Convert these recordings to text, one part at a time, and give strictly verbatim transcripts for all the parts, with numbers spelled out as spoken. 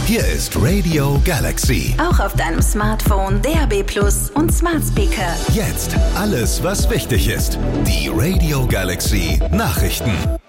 Hier ist Radio Galaxy. Auch auf deinem Smartphone, D A B Plus und Smart Speaker. Jetzt alles, was wichtig ist. Die Radio Galaxy Nachrichten.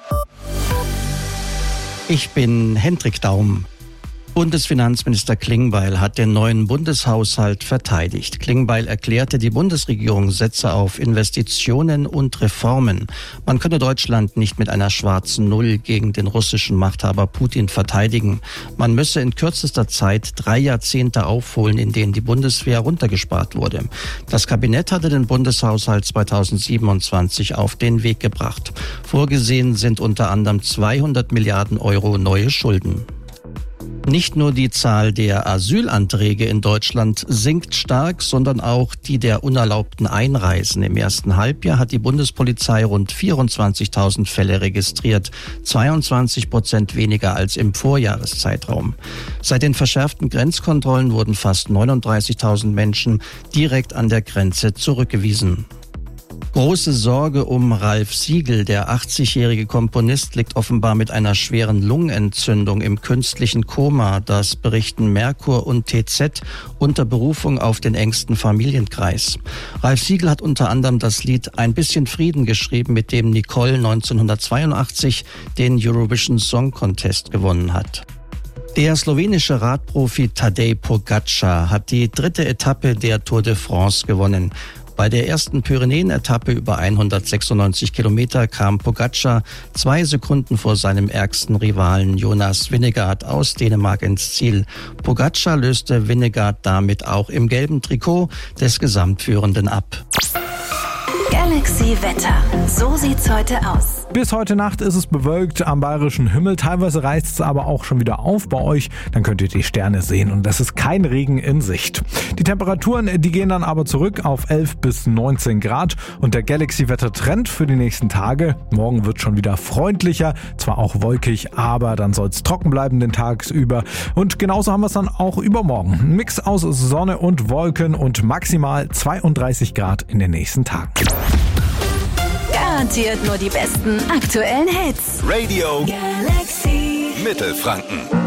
Ich bin Hendrik Daum. Bundesfinanzminister Klingbeil hat den neuen Bundeshaushalt verteidigt. Klingbeil erklärte, die Bundesregierung setze auf Investitionen und Reformen. Man könne Deutschland nicht mit einer schwarzen Null gegen den russischen Machthaber Putin verteidigen. Man müsse in kürzester Zeit drei Jahrzehnte aufholen, in denen die Bundeswehr runtergespart wurde. Das Kabinett hatte den Bundeshaushalt zweitausendsiebenundzwanzig auf den Weg gebracht. Vorgesehen sind unter anderem zweihundert Milliarden Euro neue Schulden. Nicht nur die Zahl der Asylanträge in Deutschland sinkt stark, sondern auch die der unerlaubten Einreisen. Im ersten Halbjahr hat die Bundespolizei rund vierundzwanzigtausend Fälle registriert, zweiundzwanzig Prozent weniger als im Vorjahreszeitraum. Seit den verschärften Grenzkontrollen wurden fast neununddreißigtausend Menschen direkt an der Grenze zurückgewiesen. Große Sorge um Ralf Siegel. Der achtzigjährige Komponist liegt offenbar mit einer schweren Lungenentzündung im künstlichen Koma. Das berichten Merkur und T Z unter Berufung auf den engsten Familienkreis. Ralf Siegel hat unter anderem das Lied Ein bisschen Frieden geschrieben, mit dem Nicole neunzehnhundertzweiundachtzig den Eurovision Song Contest gewonnen hat. Der slowenische Radprofi Tadej Pogačar hat die dritte Etappe der Tour de France gewonnen. Bei der ersten Pyrenäen-Etappe über hundertsechsundneunzig Kilometer kam Pogačar zwei Sekunden vor seinem ärgsten Rivalen Jonas Vingegaard aus Dänemark ins Ziel. Pogačar löste Vingegaard damit auch im gelben Trikot des Gesamtführenden ab. Galaxy Wetter. So sieht's heute aus. Bis heute Nacht ist es bewölkt am bayerischen Himmel. Teilweise reißt es aber auch schon wieder auf bei euch. Dann könnt ihr die Sterne sehen und es ist kein Regen in Sicht. Die Temperaturen, die gehen dann aber zurück auf elf bis neunzehn Grad. Und der Galaxy-Wetter-Trend für die nächsten Tage. Morgen wird schon wieder freundlicher, zwar auch wolkig, aber dann soll es trocken bleiben den Tagsüber. Und genauso haben wir es dann auch übermorgen. Ein Mix aus Sonne und Wolken und maximal zweiunddreißig Grad in den nächsten Tagen. Garantiert nur die besten aktuellen Hits. Radio Galaxy Mittelfranken.